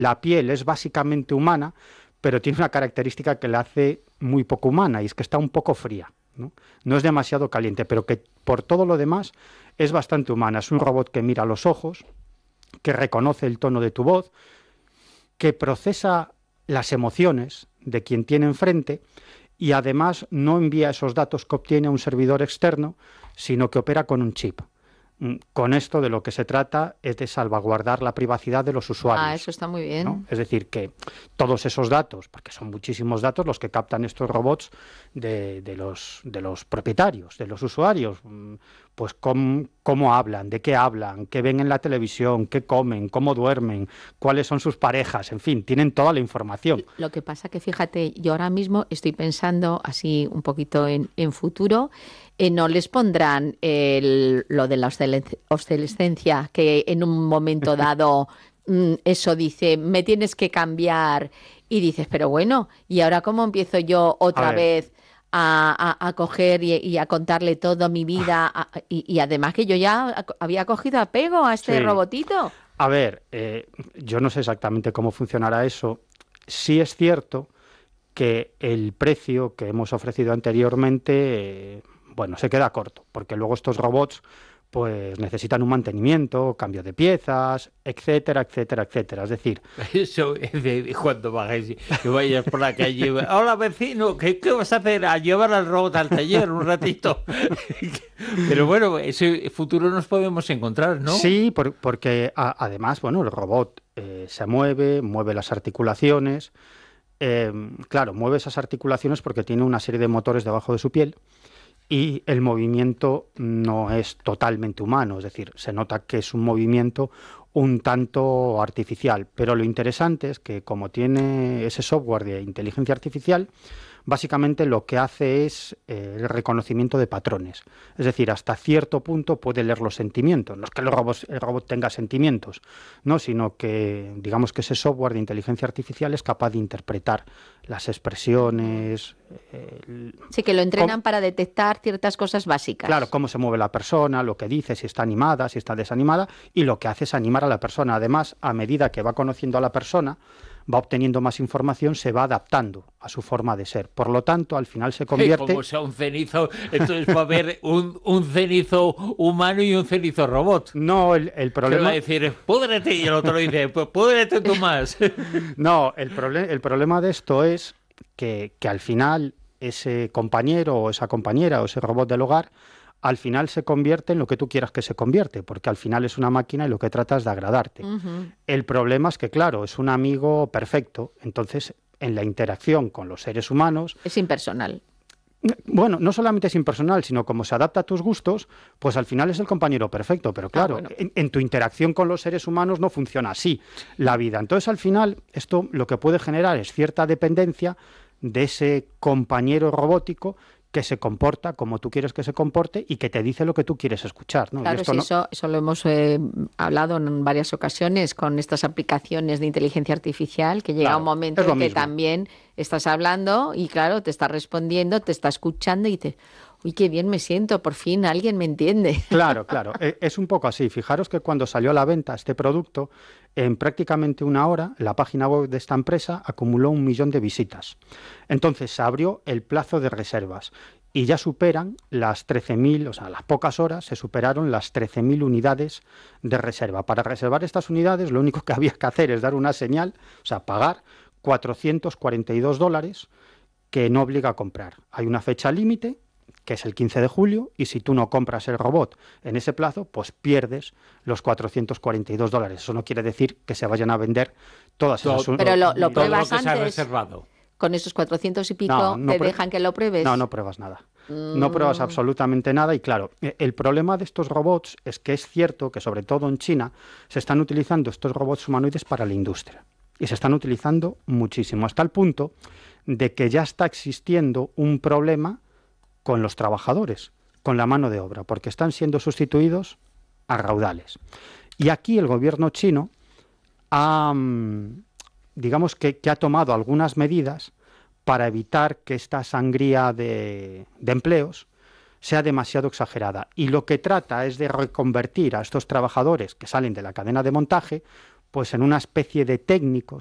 la piel es básicamente humana, pero tiene una característica que la hace muy poco humana, y es que está un poco fría, ¿no? No es demasiado caliente, pero que por todo lo demás es bastante humana. Es un robot que mira a los ojos, que reconoce el tono de tu voz, que procesa las emociones de quien tiene enfrente y además no envía esos datos que obtiene a un servidor externo, sino que opera con un chip. Con esto de lo que se trata es de salvaguardar la privacidad de los usuarios. Ah, eso está muy bien. ¿No? Es decir, que todos esos datos, porque son muchísimos datos los que captan estos robots de los propietarios, de los usuarios, pues cómo hablan, de qué hablan, qué ven en la televisión, qué comen, cómo duermen, cuáles son sus parejas, en fin, tienen toda la información. Lo que pasa que, fíjate, yo ahora mismo estoy pensando así un poquito en futuro. ¿No les pondrán lo de la obsolescencia, que en un momento dado eso dice, me tienes que cambiar, y dices, pero bueno, ¿y ahora cómo empiezo yo otra vez a coger y a contarle toda mi vida? Y además que yo ya había cogido apego a este robotito. A ver, yo no sé exactamente cómo funcionará eso. Sí es cierto que el precio que hemos ofrecido anteriormente... bueno, se queda corto, porque luego estos robots pues necesitan un mantenimiento, cambio de piezas, etcétera, etcétera, etcétera. Es decir... Eso es de cuando vayas, que vayas por la calle. Hola, vecino, ¿qué vas a hacer? A llevar al robot al taller un ratito. Pero bueno, ese futuro nos podemos encontrar, ¿no? Sí, porque además, bueno, el robot se mueve las articulaciones. Claro, mueve esas articulaciones porque tiene una serie de motores debajo de su piel. Y el movimiento no es totalmente humano, es decir, se nota que es un movimiento un tanto artificial. Pero lo interesante es que como tiene ese software de inteligencia artificial, básicamente lo que hace es el reconocimiento de patrones. Es decir, hasta cierto punto puede leer los sentimientos. No es que el robot tenga sentimientos, no, sino que digamos que ese software de inteligencia artificial es capaz de interpretar las expresiones. Sí, que lo entrenan para detectar ciertas cosas básicas. Claro, cómo se mueve la persona, lo que dice, si está animada, si está desanimada, y lo que hace es animar a la persona. Además, a medida que va conociendo a la persona, va obteniendo más información, se va adaptando a su forma de ser. Por lo tanto, al final se convierte... Como sea un cenizo, entonces va a haber un cenizo humano y un cenizo robot. No, el problema... Que va a decir, púdrete, y el otro le dice, pues púdrete tú más. No, el problema de esto es que al final ese compañero o esa compañera o ese robot del hogar al final se convierte en lo que tú quieras que se convierte, porque al final es una máquina y lo que trata es de agradarte. El problema es que, claro, es un amigo perfecto, entonces en la interacción con los seres humanos... Es impersonal. Bueno, no solamente es impersonal, sino como se adapta a tus gustos, pues al final es el compañero perfecto, pero claro, bueno. en tu interacción con los seres humanos no funciona así la vida. Entonces al final esto lo que puede generar es cierta dependencia de ese compañero robótico que se comporta como tú quieres que se comporte y que te dice lo que tú quieres escuchar, ¿no? Claro, y esto sí, eso lo hemos hablado en varias ocasiones con estas aplicaciones de inteligencia artificial, que llega un momento en que también estás hablando y claro, te está respondiendo, te está escuchando y te... Uy, qué bien me siento, por fin alguien me entiende. Claro, claro, es un poco así. Fijaros que cuando salió a la venta este producto, en prácticamente una hora, la página web de esta empresa acumuló 1 millón de visitas. Entonces se abrió el plazo de reservas y ya superan las 13.000, o sea, a las pocas horas se superaron las 13.000 unidades de reserva. Para reservar estas unidades lo único que había que hacer es dar una señal, o sea, pagar $442, que no obliga a comprar. Hay una fecha límite, que es el 15 de julio, y si tú no compras el robot en ese plazo, pues pierdes los $442. Eso no quiere decir que se vayan a vender todas esas unidades. Pero lo pruebas todo lo que antes. se ha reservado. Con esos 400 y pico, ¿te dejan que lo pruebes? No, no pruebas nada. No pruebas absolutamente nada. Y claro, el problema de estos robots es que es cierto que, sobre todo en China, se están utilizando estos robots humanoides para la industria. Y se están utilizando muchísimo, hasta el punto de que ya está existiendo un problema con los trabajadores, con la mano de obra, porque están siendo sustituidos a raudales. Y aquí el gobierno chino ha, digamos que ha tomado algunas medidas para evitar que esta sangría de empleos sea demasiado exagerada. Y lo que trata es de reconvertir a estos trabajadores que salen de la cadena de montaje pues en una especie de técnicos